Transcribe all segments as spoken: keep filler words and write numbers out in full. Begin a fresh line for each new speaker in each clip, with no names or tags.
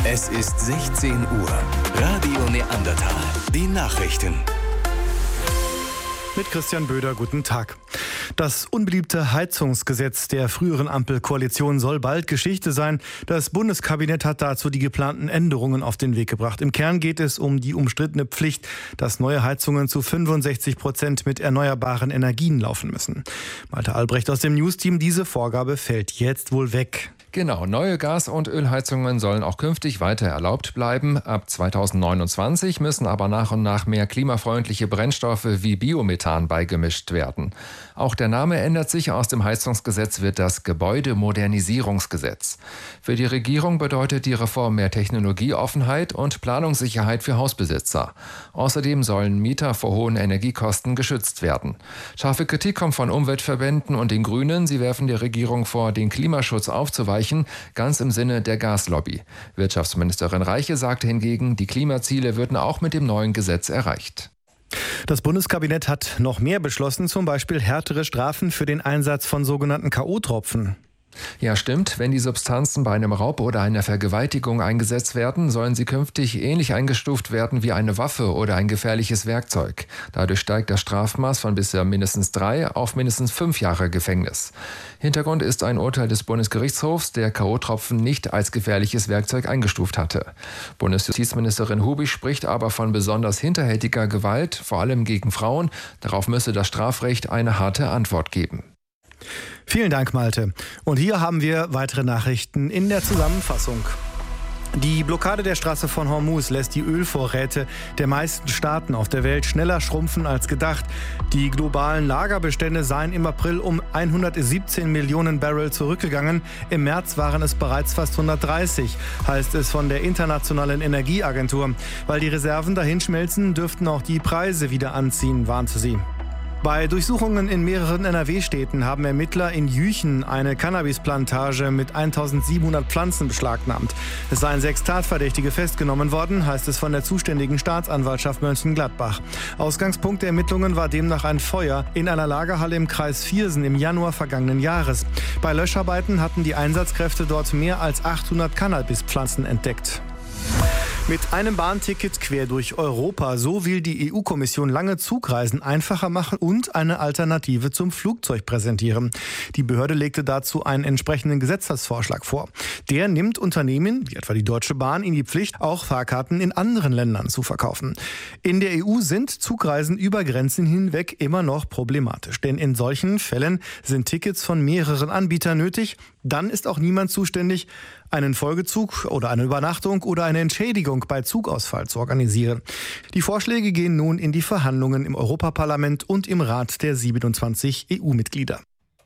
Es ist sechzehn Uhr. Radio Neandertal. Die Nachrichten.
Mit Christian Böder, guten Tag. Das unbeliebte Heizungsgesetz der früheren Ampelkoalition soll bald Geschichte sein. Das Bundeskabinett hat dazu die geplanten Änderungen auf den Weg gebracht. Im Kern geht es um die umstrittene Pflicht, dass neue Heizungen zu fünfundsechzig Prozent mit erneuerbaren Energien laufen müssen. Malte Albrecht aus dem News-Team, diese Vorgabe fällt jetzt wohl weg.
Genau, neue Gas- und Ölheizungen sollen auch künftig weiter erlaubt bleiben. Ab zweitausendneunundzwanzig müssen aber nach und nach mehr klimafreundliche Brennstoffe wie Biomethan beigemischt werden. Auch der Name ändert sich. Aus dem Heizungsgesetz wird das Gebäudemodernisierungsgesetz. Für die Regierung bedeutet die Reform mehr Technologieoffenheit und Planungssicherheit für Hausbesitzer. Außerdem sollen Mieter vor hohen Energiekosten geschützt werden. Scharfe Kritik kommt von Umweltverbänden und den Grünen. Sie werfen der Regierung vor, den Klimaschutz aufzuweichen, ganz im Sinne der Gaslobby. Wirtschaftsministerin Reiche sagte hingegen, die Klimaziele würden auch mit dem neuen Gesetz erreicht.
Das Bundeskabinett hat noch mehr beschlossen, zum Beispiel härtere Strafen für den Einsatz von sogenannten K O-Tropfen.
Ja, stimmt. Wenn die Substanzen bei einem Raub oder einer Vergewaltigung eingesetzt werden, sollen sie künftig ähnlich eingestuft werden wie eine Waffe oder ein gefährliches Werkzeug. Dadurch steigt das Strafmaß von bisher mindestens drei auf mindestens fünf Jahre Gefängnis. Hintergrund ist ein Urteil des Bundesgerichtshofs, der K O-Tropfen nicht als gefährliches Werkzeug eingestuft hatte. Bundesjustizministerin Hubig spricht aber von besonders hinterhältiger Gewalt, vor allem gegen Frauen. Darauf müsse das Strafrecht eine harte Antwort geben.
Vielen Dank, Malte. Und hier haben wir weitere Nachrichten in der Zusammenfassung. Die Blockade der Straße von Hormuz lässt die Ölvorräte der meisten Staaten auf der Welt schneller schrumpfen als gedacht. Die globalen Lagerbestände seien im April um hundertsiebzehn Millionen Barrel zurückgegangen. Im März waren es bereits fast hundertdreißig, heißt es von der Internationalen Energieagentur. Weil die Reserven dahinschmelzen, dürften auch die Preise wieder anziehen, warnte sie. Bei Durchsuchungen in mehreren N R W-Städten haben Ermittler in Jüchen eine Cannabisplantage mit eintausendsiebenhundert Pflanzen beschlagnahmt. Es seien sechs Tatverdächtige festgenommen worden, heißt es von der zuständigen Staatsanwaltschaft Mönchengladbach. Ausgangspunkt der Ermittlungen war demnach ein Feuer in einer Lagerhalle im Kreis Viersen im Januar vergangenen Jahres. Bei Löscharbeiten hatten die Einsatzkräfte dort mehr als achthundert Cannabispflanzen entdeckt. Mit einem Bahnticket quer durch Europa, so will die E U-Kommission lange Zugreisen einfacher machen und eine Alternative zum Flugzeug präsentieren. Die Behörde legte dazu einen entsprechenden Gesetzesvorschlag vor. Der nimmt Unternehmen, wie etwa die Deutsche Bahn, in die Pflicht, auch Fahrkarten in anderen Ländern zu verkaufen. In der E U sind Zugreisen über Grenzen hinweg immer noch problematisch, denn in solchen Fällen sind Tickets von mehreren Anbietern nötig. Dann ist auch niemand zuständig, einen Folgezug oder eine Übernachtung oder eine Entschädigung bei Zugausfall zu organisieren. Die Vorschläge gehen nun in die Verhandlungen im Europaparlament und im Rat der siebenundzwanzig E U-Mitglieder.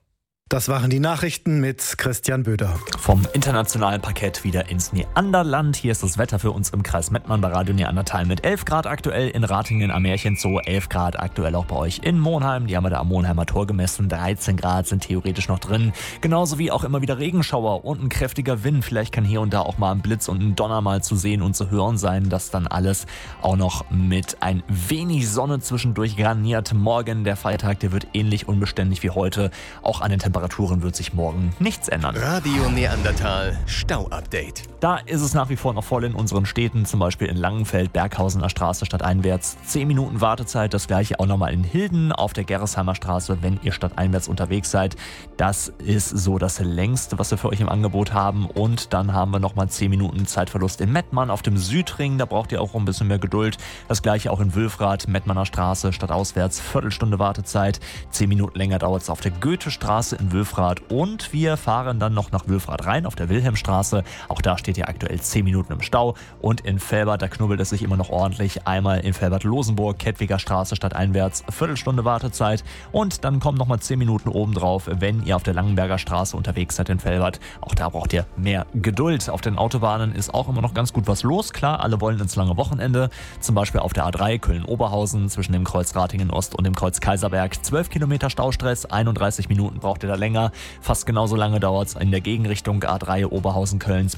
Das waren die Nachrichten mit Christian Böder.
Vom internationalen Parkett wieder ins Neanderland. Hier ist das Wetter für uns im Kreis Mettmann bei Radio Neandertal mit elf Grad aktuell in Ratingen am Märchenzoo, elf Grad aktuell auch bei euch in Monheim. Die haben wir da am Monheimer Tor gemessen. dreizehn Grad sind theoretisch noch drin. Genauso wie auch immer wieder Regenschauer und ein kräftiger Wind. Vielleicht kann hier und da auch mal ein Blitz und ein Donner mal zu sehen und zu hören sein. Das dann alles auch noch mit ein wenig Sonne zwischendurch garniert. Morgen der Feiertag, der wird ähnlich unbeständig wie heute. Auch an den Temperaturen Temperaturen wird sich morgen nichts ändern.
Radio Neandertal Stau-Update.
Da ist es nach wie vor noch voll in unseren Städten, zum Beispiel in Langenfeld, Berghausener Straße stadteinwärts. zehn Minuten Wartezeit, das gleiche auch nochmal in Hilden auf der Gerresheimer Straße, wenn ihr stadteinwärts unterwegs seid. Das ist so das längste, was wir für euch im Angebot haben. Und dann haben wir nochmal zehn Minuten Zeitverlust in Mettmann auf dem Südring. Da braucht ihr auch ein bisschen mehr Geduld. Das gleiche auch in Wülfrath, Mettmanner Straße, stadtauswärts, Viertelstunde Wartezeit. zehn Minuten länger dauert es auf der Goethestraße in Wülfrath und wir fahren dann noch nach Wülfrath rein auf der Wilhelmstraße. Auch da steht ihr aktuell zehn Minuten im Stau und in Velbert, da knubbelt es sich immer noch ordentlich. Einmal in Velbert-Losenburg, Kettwiger Straße stadteinwärts, Viertelstunde Wartezeit und dann kommen nochmal zehn Minuten obendrauf, wenn ihr auf der Langenberger Straße unterwegs seid in Velbert. Auch da braucht ihr mehr Geduld. Auf den Autobahnen ist auch immer noch ganz gut was los. Klar, alle wollen ins lange Wochenende. Zum Beispiel auf der A drei Köln-Oberhausen zwischen dem Kreuz Ratingen-Ost und dem Kreuz Kaiserberg. zwölf Kilometer Staustress, einunddreißig Minuten braucht ihr da länger. Fast genauso lange dauert es in der Gegenrichtung A drei Oberhausen-Köln zwischen Mettmann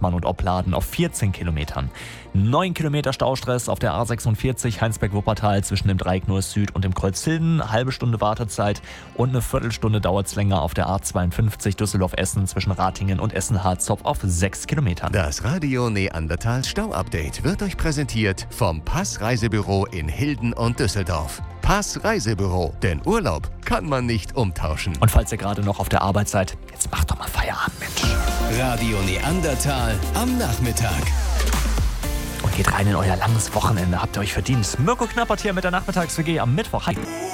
Hermann und Opladen auf vierzehn Kilometern. neun Kilometer Staustress auf der A sechsundvierzig Heinsberg-Wuppertal zwischen dem Dreieck Neues Süd und dem Kreuz Hilden. Halbe Stunde Wartezeit und eine Viertelstunde dauert es länger auf der A zweiundfünfzig Düsseldorf-Essen zwischen Ratingen und Essen-Harzopf auf sechs Kilometern.
Das Radio Neandertal Stau-Update wird euch präsentiert vom Pass Reisebüro in Hilden und Düsseldorf. Pass Reisebüro, denn Urlaub kann man nicht umtauschen.
Und falls ihr gerade noch auf der Arbeit seid, jetzt macht doch mal Feierabend, Mensch.
Radio Neandertal am Nachmittag.
Und geht rein in euer langes Wochenende, habt ihr euch verdient. Mirko Knappert hier mit der Nachmittags-W G am Mittwoch. Hi.